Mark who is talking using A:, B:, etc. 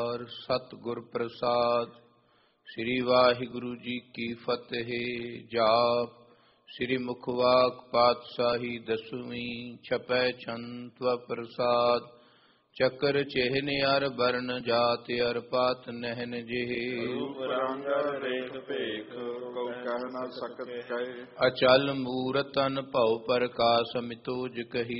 A: ਸਤਿਗੁਰ ਪ੍ਰਸਾਦ। ਸ੍ਰੀ ਵਾਹਿਗੁਰੂ ਜੀ ਕੀ ਫਤਿਹ। ਜਾਪ ਸ੍ਰੀ ਮੁਖਵਾਕ ਪਾਤਸ਼ਾਹੀ ਦਸਵੀਂ। ਛਪੈ ਛੰਤ ਪ੍ਰਸਾਦ। ਚੱਕਰ ਚਿਹਨ ਅਰ ਬਰਨ ਜਾਤ ਅਰ ਪਾਤ ਨਹਿਨ ਜਿਹੇ।
B: ਰੂਪ ਰੰਗ ਰੇਖ ਭੇਖ ਕਉ ਕਹਿ ਨ ਸਕਤ ਕਹੇ।
A: ਅਚਲ ਮੂਰਤ ਅਨ ਭਉ ਪ੍ਰਕਾਸ਼ ਮਿਤੋਜ ਕਹੀ